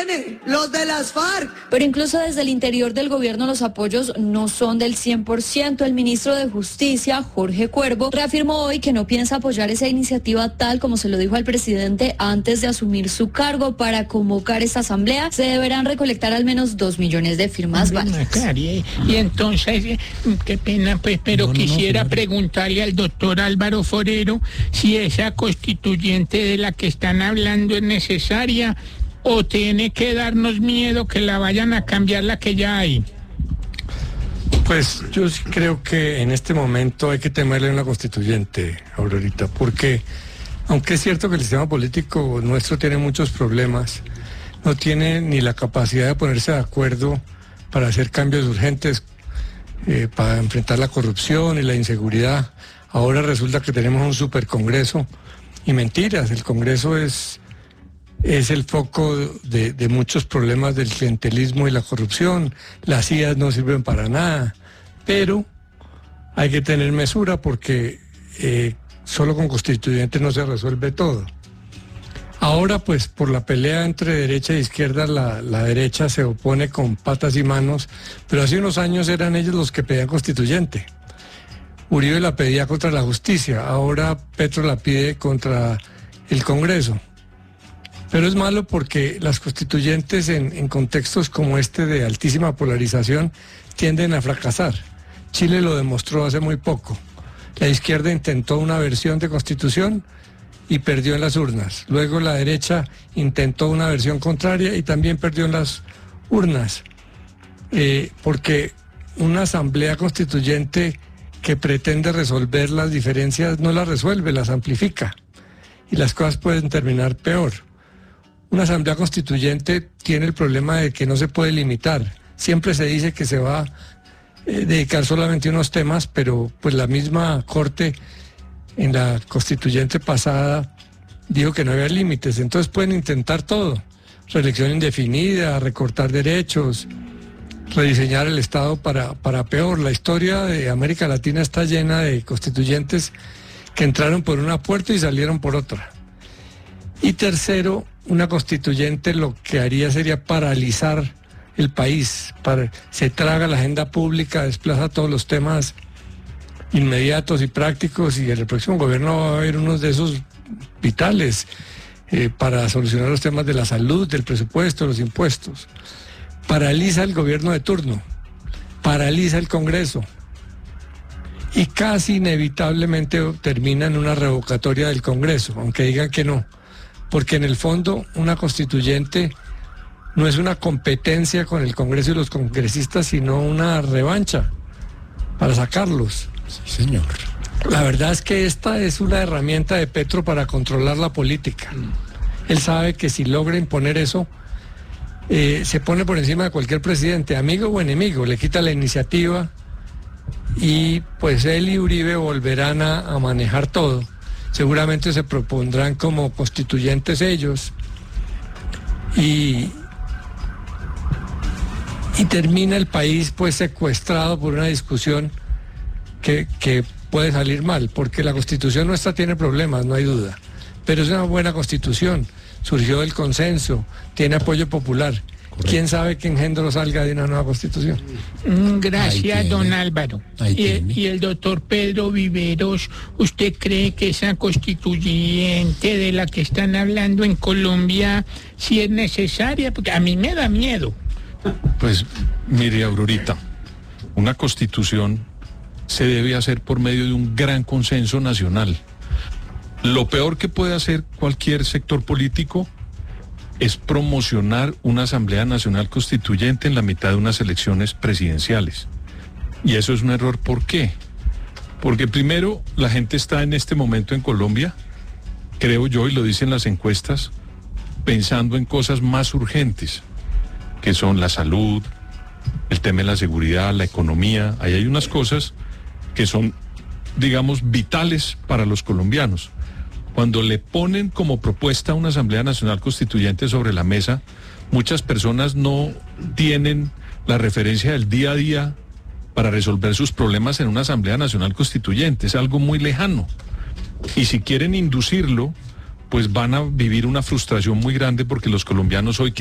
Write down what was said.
vienen? Los de las FARC. Pero incluso desde el interior del gobierno los apoyos no son del 100%. El ministro de Justicia, Jorge Cuervo, reafirmó hoy que no piensa apoyar esa iniciativa tal como se lo dijo al presidente antes de asumir su cargo. Para convocar esta asamblea se deberán recolectar al menos 2 millones de firmas válidas. Claro, y entonces, qué pena pues, pero quisiera preguntarle al doctor Álvaro Forero si esa constituyente de la que están hablando es necesaria o tiene que darnos miedo que la vayan a cambiar la que ya hay. Pues yo sí creo que en este momento hay que temerle una constituyente, Aurorita, porque aunque es cierto que el sistema político nuestro tiene muchos problemas, no tiene ni la capacidad de ponerse de acuerdo para hacer cambios urgentes, para enfrentar la corrupción y la inseguridad. Ahora resulta que tenemos un supercongreso y mentiras, el Congreso es el foco de muchos problemas del clientelismo y la corrupción. Las IAS no sirven para nada, pero hay que tener mesura porque solo con constituyentes no se resuelve todo. Ahora, pues, por la pelea entre derecha e izquierda, la derecha se opone con patas y manos, pero hace unos años eran ellos los que pedían constituyente. Uribe la pedía contra la justicia, ahora Petro la pide contra el Congreso. Pero es malo porque las constituyentes en contextos como este de altísima polarización tienden a fracasar. Chile lo demostró hace muy poco. La izquierda intentó una versión de constitución y perdió en las urnas. Luego la derecha intentó una versión contraria y también perdió en las urnas. Porque una asamblea constituyente que pretende resolver las diferencias no las resuelve, las amplifica. Y las cosas pueden terminar peor. Una asamblea constituyente tiene el problema de que no se puede limitar. Siempre se dice que se va a dedicar solamente a unos temas, pero pues la misma Corte en la constituyente pasada dijo que no había límites. Entonces pueden intentar todo. Reelección indefinida, recortar derechos, rediseñar el Estado para peor. La historia de América Latina está llena de constituyentes que entraron por una puerta y salieron por otra. Y tercero, una constituyente lo que haría sería paralizar el país. Se traga la agenda pública, desplaza todos los temas inmediatos y prácticos, y en el próximo gobierno va a haber unos de esos vitales para solucionar los temas de la salud, del presupuesto, los impuestos. Paraliza el gobierno de turno, paraliza el Congreso y casi inevitablemente termina en una revocatoria del Congreso, aunque digan que no. Porque en el fondo una constituyente no es una competencia con el Congreso y los congresistas, sino una revancha para sacarlos. Sí, señor. La verdad es que esta es una herramienta de Petro para controlar la política. Él sabe que si logra imponer eso, se pone por encima de cualquier presidente, amigo o enemigo, le quita la iniciativa y pues él y Uribe volverán a manejar todo. Seguramente se propondrán como constituyentes ellos y termina el país pues secuestrado por una discusión que puede salir mal, porque la constitución nuestra tiene problemas, no hay duda, pero es una buena constitución, surgió del consenso, tiene apoyo popular. Correcto. ¿Quién sabe qué engendro salga de una nueva constitución? Gracias, don Álvaro. Y el doctor Pedro Viveros, ¿usted cree que esa constituyente de la que están hablando en Colombia sí es necesaria? Porque a mí me da miedo. Pues mire, Aurorita, una constitución se debe hacer por medio de un gran consenso nacional. Lo peor que puede hacer cualquier sector político es promocionar una Asamblea Nacional Constituyente en la mitad de unas elecciones presidenciales. Y eso es un error. ¿Por qué? Porque primero, la gente está en este momento en Colombia, creo yo, y lo dicen las encuestas, pensando en cosas más urgentes, que son la salud, el tema de la seguridad, la economía. Ahí hay unas cosas que son, digamos, vitales para los colombianos. Cuando le ponen como propuesta una Asamblea Nacional Constituyente sobre la mesa, muchas personas no tienen la referencia del día a día para resolver sus problemas en una Asamblea Nacional Constituyente. Es algo muy lejano. Y si quieren inducirlo, pues van a vivir una frustración muy grande porque los colombianos hoy